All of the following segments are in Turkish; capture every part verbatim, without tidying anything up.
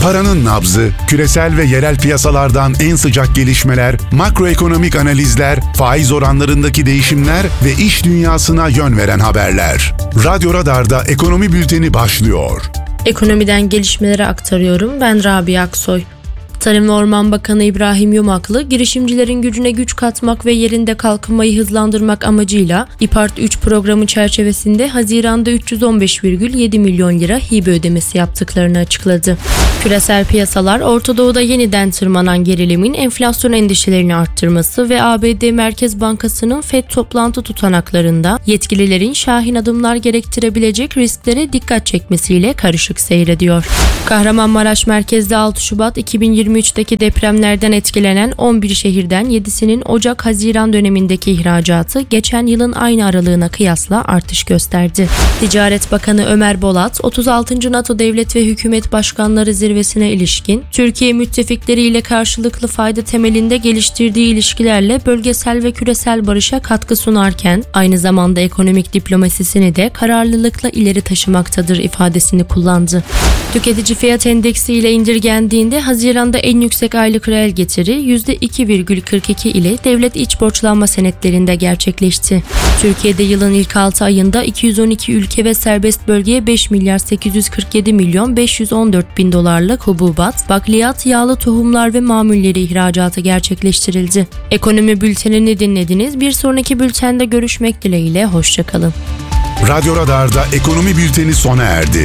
Paranın nabzı, küresel ve yerel piyasalardan en sıcak gelişmeler, makroekonomik analizler, faiz oranlarındaki değişimler ve iş dünyasına yön veren haberler. Radyo Radar'da Ekonomi Bülteni başlıyor. Ekonomiden gelişmeleri aktarıyorum. Ben Rabia Aksoy. Tarım ve Orman Bakanı İbrahim Yumaklı, girişimcilerin gücüne güç katmak ve yerinde kalkınmayı hızlandırmak amacıyla İPART üç programı çerçevesinde Haziran'da üç yüz on beş virgül yedi milyon lira hibe ödemesi yaptıklarını açıkladı. Küresel piyasalar, Orta Doğu'da yeniden tırmanan gerilimin enflasyon endişelerini arttırması ve A B D Merkez Bankası'nın Fed toplantı tutanaklarında yetkililerin şahin adımlar gerektirebilecek risklere dikkat çekmesiyle karışık seyrediyor. Kahramanmaraş merkezli altı Şubat iki bin yirmi üçteki depremlerden etkilenen on bir şehirden yedisinin Ocak-Haziran dönemindeki ihracatı geçen yılın aynı aralığına kıyasla artış gösterdi. Ticaret Bakanı Ömer Bolat, otuz altıncı NATO Devlet ve Hükümet Başkanları Zirvesi'ne ilişkin Türkiye müttefikleriyle karşılıklı fayda temelinde geliştirdiği ilişkilerle bölgesel ve küresel barışa katkı sunarken aynı zamanda ekonomik diplomasisini de kararlılıkla ileri taşımaktadır ifadesini kullandı. Tüketici fiyat endeksi ile indirgendiğinde Haziran'da en yüksek aylık reel getiri yüzde iki virgül kırk iki ile devlet iç borçlanma senetlerinde gerçekleşti. Türkiye'de yılın ilk altı ayında iki yüz on iki ülke ve serbest bölgeye beş milyar sekiz yüz kırk yedi milyon beş yüz on dört bin dolarlık hububat, bakliyat, yağlı tohumlar ve mamulleri ihracatı gerçekleştirildi. Ekonomi bültenini dinlediniz. Bir sonraki bültende görüşmek dileğiyle. Hoşçakalın. Radyo Radar'da Ekonomi Bülteni sona erdi.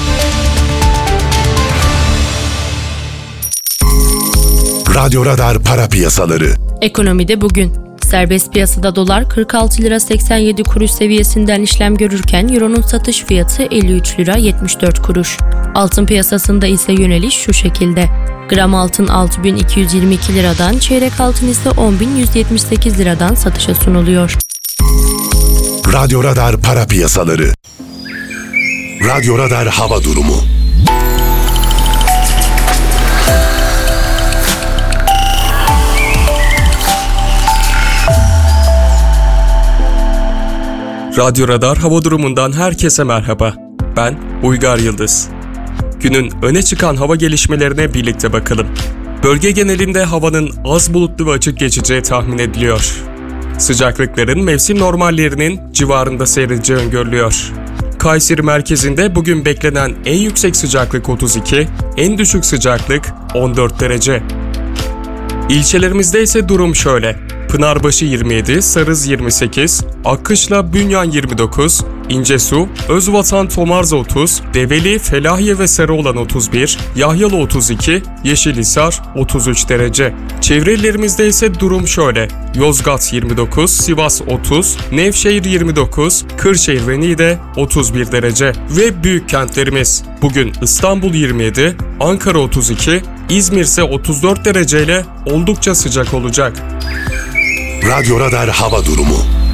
Radyo Radar Para Piyasaları. Ekonomide bugün. Serbest piyasada dolar kırk altı lira seksen yedi kuruş seviyesinden işlem görürken Euro'nun satış fiyatı elli üç lira yetmiş dört kuruş. Altın piyasasında ise yöneliş şu şekilde. Gram altın altı bin iki yüz yirmi iki liradan, çeyrek altın ise on bin yüz yetmiş sekiz liradan satışa sunuluyor. Radyo Radar Para Piyasaları. Radyo Radar Hava Durumu. Radyo Radar hava durumundan herkese merhaba. Ben Uygar Yıldız. Günün öne çıkan hava gelişmelerine birlikte bakalım. Bölge genelinde havanın az bulutlu ve açık geçeceği tahmin ediliyor. Sıcaklıkların mevsim normallerinin civarında seyredeceği öngörülüyor. Kayseri merkezinde bugün beklenen en yüksek sıcaklık otuz iki, en düşük sıcaklık on dört derece. İlçelerimizde ise durum şöyle. Pınarbaşı yirmi yedi, Sarız yirmi sekiz, Akkışla Bünyan yirmi dokuz, İncesu, Özvatan Tomarza otuz, Develi, Felahiye ve Sarıoğlan otuz bir, Yahyalı otuz iki, Yeşilhisar otuz üç derece. Çevre illerimizde ise durum şöyle. Yozgat yirmi dokuz, Sivas otuz, Nevşehir yirmi dokuz, Kırşehir ve Niğde otuz bir derece. Ve büyük kentlerimiz. Bugün İstanbul yirmi yedi, Ankara otuz iki, İzmir ise otuz dört dereceyle oldukça sıcak olacak. Radyo Radar Hava Durumu.